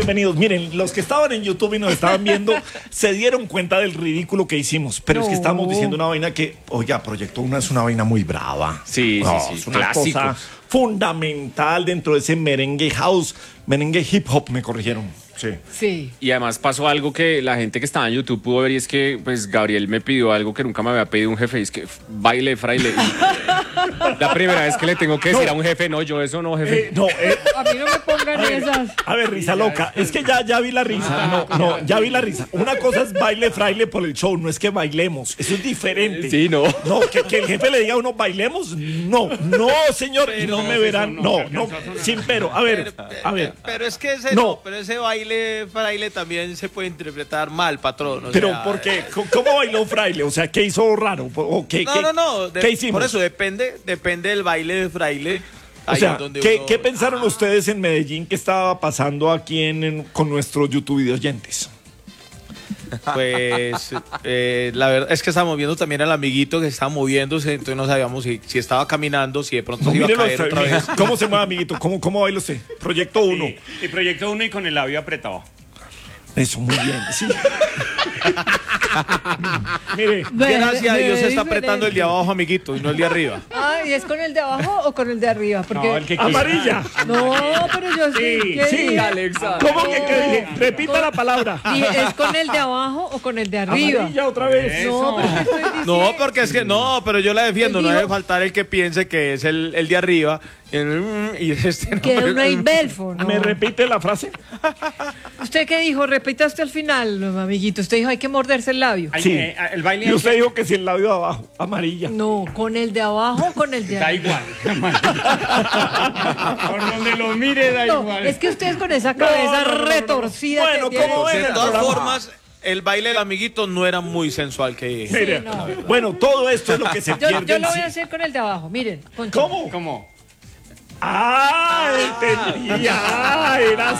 bienvenidos. Miren, los que estaban en YouTube y nos estaban viendo se dieron cuenta del ridículo que hicimos. Pero es que estábamos diciendo una vaina que, oiga, Proyecto 1 es una vaina muy brava. Sí. Es una cosa fundamental dentro de ese merengue house, merengue hip hop, me corrigieron. Sí. Y además pasó algo que la gente que estaba en YouTube pudo ver, y es que pues Gabriel me pidió algo que nunca me había pedido un jefe, y es que baile fraile. La primera vez que le tengo que decir a un jefe, no, yo eso no, jefe. A mí no me pongan esas. A ver, risa loca. Es que ya vi la risa. Ya vi la risa. Una cosa es baile fraile por el show, no es que bailemos. Eso es diferente. Sí, no. No, que el jefe le diga a uno, bailemos. No, señor. Y no me verán. No, sin pero. A ver. Pero es que ese baile fraile también se puede interpretar mal, patrón. Pero ¿por qué? ¿Cómo bailó fraile? O sea, ¿qué hizo raro? ¿Qué hicimos? Por eso depende del baile de fraile. O sea, ¿qué pensaron ustedes en Medellín que estaba pasando aquí con nuestros YouTube video oyentes? Pues la verdad es que estábamos viendo también al amiguito que estaba moviéndose, entonces no sabíamos si estaba caminando, si de pronto se iba a caer otra vez. ¿Cómo se mueve, amiguito? ¿Cómo baila usted? Proyecto 1. Sí, y Proyecto 1 y con el labio apretado. Eso, muy bien, sí. Mire, gracias a Dios se está apretando el de abajo, amiguito, y no el de arriba. ¿Y es con el de abajo o con el de arriba? Porque... No, el que amarilla. No, pero yo sí, Alexa. ¿Cómo que dije? Repita la palabra. ¿Y es con el de abajo o con el de arriba? Amarilla otra vez. No, pero ¿qué estoy diciendo? No, porque es que pero yo la defiendo, no debe faltar el que piense que es el de arriba y este Que no hay belfo, ¿no? ¿Me repite la frase? ¿Usted qué dijo? Repita hasta el final, amiguito. Usted dijo, hay que morderse el labio. Sí. El baile. Y usted dijo que si el labio de abajo, amarilla. No, con el de abajo o con el de Da arriba. igual. Por donde lo mire, da No, igual. es que ustedes con esa cabeza retorcida. Bueno, que tienen- ¿cómo ven? De todas formas, el baile del amiguito no era muy sensual que... Mire, no. bueno, todo esto es lo que se pierde. Yo en lo voy sí. a hacer con el de abajo. Miren, Poncho. ¿Cómo? Entendía. Era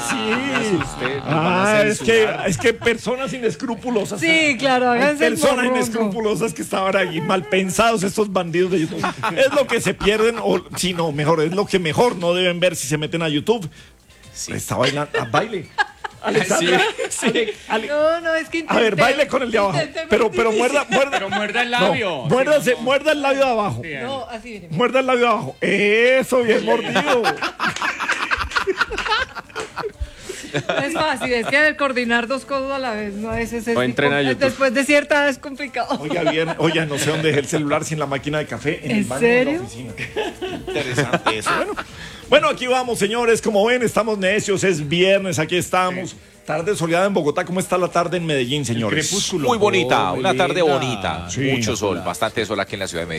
así. Es que personas inescrupulosas. Sí, claro, Hay háganse el personas morrongo. inescrupulosas que estaban ahí mal pensados, estos bandidos de YouTube. Es lo que se pierden, o si no, mejor, es lo que mejor no deben ver si se meten a YouTube. Está bailando, baile. Alexandra, sí. No, es que A ver, baile con el de abajo. Pero muerda. Pero muerda el labio. No, muerda el labio de abajo. Sí, No, así viene. Muerda el labio de abajo. Eso, bien mordido. No es fácil, es que coordinar dos cosas a la vez, no es ese. O entrena YouTube. Después de cierta edad es complicado. Oiga, no sé dónde dejé el celular sin la máquina de café en el ¿En baño de la serio? oficina. Interesante eso. Bueno, aquí vamos, señores. Como ven, estamos necios. Es viernes, aquí estamos. Tarde soleada en Bogotá. ¿Cómo está la tarde en Medellín, señores? Muy bonita, una tarde linda. bonita. Sí. Mucho sol, bastante sol aquí en la ciudad de Medellín.